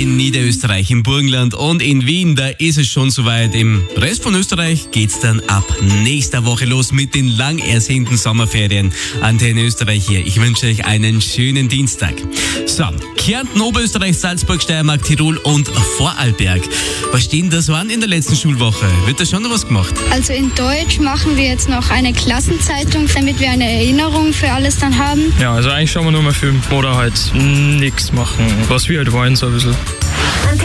in Niederösterreich, im Burgenland und in Wien, da ist es schon soweit. Im Rest von Österreich geht's dann ab nächster Woche los mit den lang ersehnten Sommerferien. Antenne Österreich hier. Ich wünsche euch einen schönen Dienstag. So, Kärnten, Oberösterreich, Salzburg, Steiermark, Tirol und Vorarlberg. Was stehen da so an in der letzten Schulwoche? Wird da schon noch was gemacht? Also in Deutsch machen wir jetzt noch eine Klassenzeitung, damit wir eine Erinnerung für alles dann haben. Ja, also eigentlich schauen wir nur mal Film oder halt nichts machen, was wir halt wollen so ein bisschen.